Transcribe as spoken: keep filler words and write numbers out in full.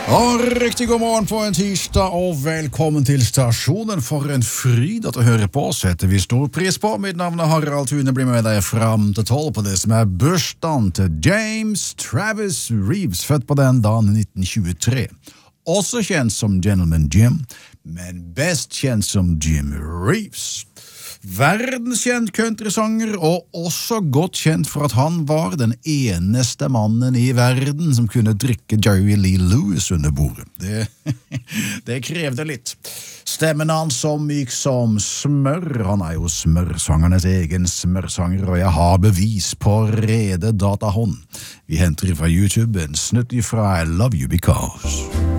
Og riktig god morgen på en tirsdag, og velkommen til stasjonen. For en fryd at du hører på, setter vi stor pris på. Mitt navn er Harald Thune, blir med deg fram til tolv på det som er bursdagen til James Travis Reeves, født på den dagen i nitten tjuetre. Også kjent som Gentleman Jim, men best kjent som Jim Reeves. Verdenskjent countrysanger, og også godt kjent for at han var den eneste mannen i verden som kunne drikke Jerry Lee Lewis under bordet. Det, det krevde litt. Stemmen hans så myk som smør. Han er jo smørsangernes egen smørsanger, og jeg har bevis på rede datahånd. Vi henter fra YouTube en snutt fra I Love You Because.